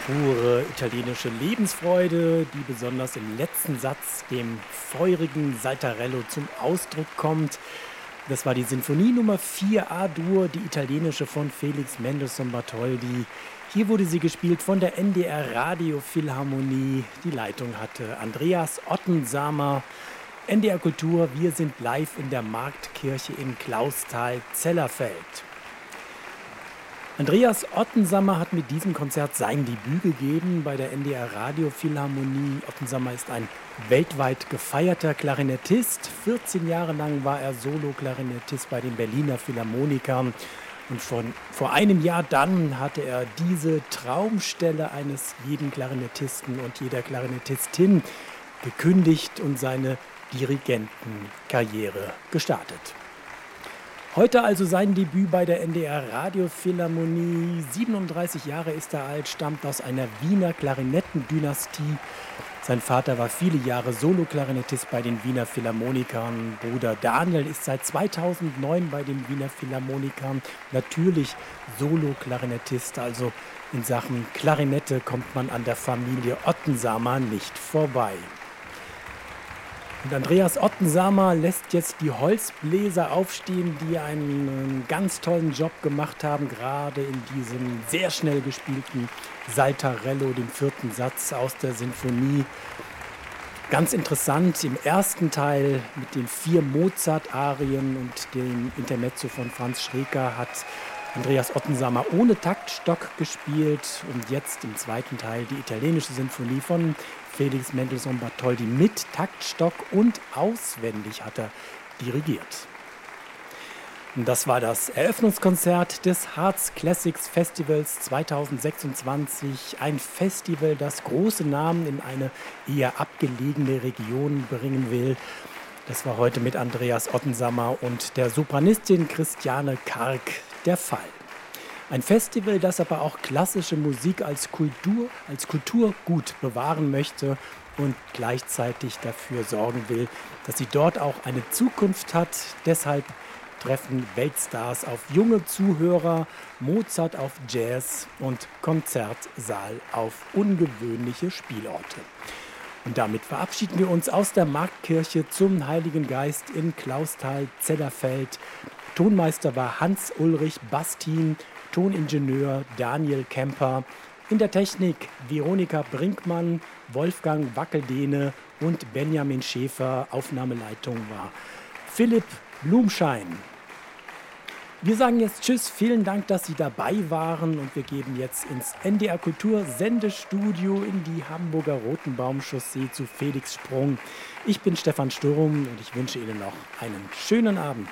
Pure italienische Lebensfreude, die besonders im letzten Satz, dem feurigen Saltarello, zum Ausdruck kommt. Das war die Sinfonie Nummer 4 A-Dur, die italienische von Felix Mendelssohn Bartholdy. Hier wurde sie gespielt von der NDR Radiophilharmonie. Die Leitung hatte Andreas Ottensamer. NDR Kultur, wir sind live in der Marktkirche in Clausthal-Zellerfeld. Andreas Ottensamer hat mit diesem Konzert sein Debüt gegeben bei der NDR Radiophilharmonie. Ottensamer ist ein weltweit gefeierter Klarinettist. 14 Jahre lang war er Solo-Klarinettist bei den Berliner Philharmonikern. Und vor einem Jahr dann hatte er diese Traumstelle eines jeden Klarinettisten und jeder Klarinettistin gekündigt und seine Dirigentenkarriere gestartet. Heute also sein Debüt bei der NDR Radiophilharmonie. 37 Jahre ist er alt, stammt aus einer Wiener Klarinettendynastie. Sein Vater war viele Jahre Solo-Klarinettist bei den Wiener Philharmonikern. Bruder Daniel ist seit 2009 bei den Wiener Philharmonikern natürlich Solo-Klarinettist. Also in Sachen Klarinette kommt man an der Familie Ottensamer nicht vorbei. Und Andreas Ottensamer lässt jetzt die Holzbläser aufstehen, die einen ganz tollen Job gemacht haben, gerade in diesem sehr schnell gespielten Saltarello, dem 4. Satz aus der Sinfonie. Ganz interessant, im ersten Teil mit den 4 Mozart-Arien und dem Intermezzo von Franz Schreker hat Andreas Ottensamer ohne Taktstock gespielt und jetzt im zweiten Teil die italienische Sinfonie von Felix Mendelssohn Bartholdy mit Taktstock und auswendig hat er dirigiert. Und das war das Eröffnungskonzert des Harz Classics Festivals 2026. Ein Festival, das große Namen in eine eher abgelegene Region bringen will. Das war heute mit Andreas Ottensamer und der Sopranistin Christiane Karg der Fall. Ein Festival, das aber auch klassische Musik als Kulturgut bewahren möchte und gleichzeitig dafür sorgen will, dass sie dort auch eine Zukunft hat. Deshalb treffen Weltstars auf junge Zuhörer, Mozart auf Jazz und Konzertsaal auf ungewöhnliche Spielorte. Und damit verabschieden wir uns aus der Marktkirche zum Heiligen Geist in Clausthal-Zellerfeld. Tonmeister war Hans-Ulrich Bastin, Toningenieur Daniel Kemper, in der Technik Veronika Brinkmann, Wolfgang Wackeldehne und Benjamin Schäfer. Aufnahmeleitung war Philipp Blumschein. Wir sagen jetzt Tschüss, vielen Dank, dass Sie dabei waren und wir geben jetzt ins NDR Kultur Sendestudio in die Hamburger Rotenbaumchaussee zu Felix Sprung. Ich bin Stefan Sturm und ich wünsche Ihnen noch einen schönen Abend.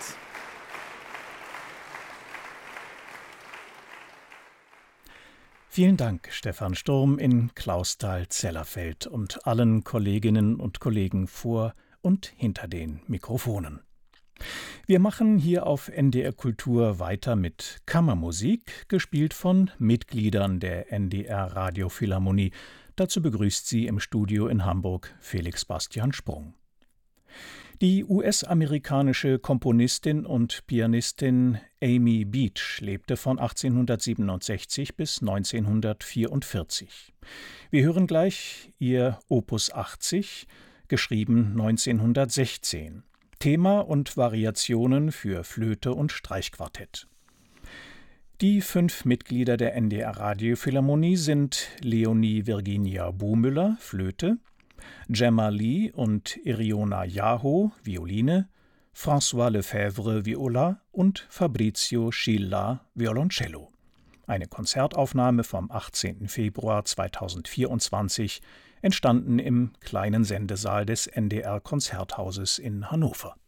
Vielen Dank, Stefan Sturm in Clausthal-Zellerfeld und allen Kolleginnen und Kollegen vor und hinter den Mikrofonen. Wir machen hier auf NDR Kultur weiter mit Kammermusik, gespielt von Mitgliedern der NDR Radiophilharmonie. Dazu begrüßt sie im Studio in Hamburg Felix Bastian Sprung. Die US-amerikanische Komponistin und Pianistin Amy Beach lebte von 1867 bis 1944. Wir hören gleich ihr Opus 80, geschrieben 1916. Thema und Variationen für Flöte und Streichquartett. Die 5 Mitglieder der NDR Radiophilharmonie sind Leonie Virginia Buhmüller, Flöte, Gemma Lee und Iriona Jaho, Violine, François Lefebvre, Viola und Fabrizio Scilla, Violoncello. Eine Konzertaufnahme vom 18. Februar 2024, entstanden im kleinen Sendesaal des NDR Konzerthauses in Hannover.